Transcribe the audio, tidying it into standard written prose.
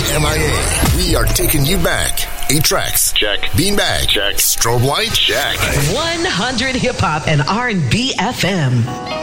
KMIA. We are taking you back. 8 tracks. Check. Beanbag. Check. Strobe light. Check. 100 hip hop and R&B FM.